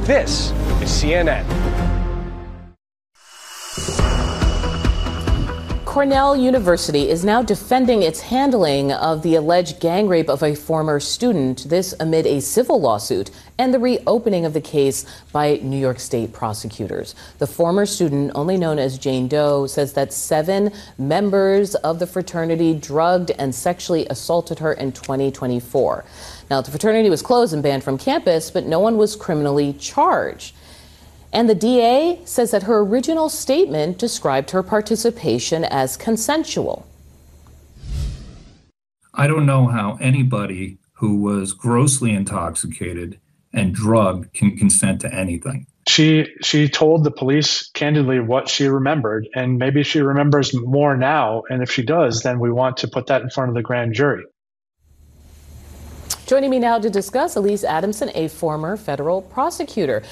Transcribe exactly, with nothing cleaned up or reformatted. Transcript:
This is C N N. Cornell University is now defending its handling of the alleged gang rape of a former student, this amid a civil lawsuit and the reopening of the case by New York State prosecutors. The former student, only known as Jane Doe, says that seven members of the fraternity drugged and sexually assaulted her in twenty twenty-four. Now, the fraternity was closed and banned from campus, but no one was criminally charged. And the D A says that her original statement described her participation as consensual. I don't know how anybody who was grossly intoxicated and drugged can consent to anything. She she told the police candidly what she remembered, and maybe she remembers more now. And if she does, then we want to put that in front of the grand jury. Joining me now to discuss, Elise Adamson, a former federal prosecutor.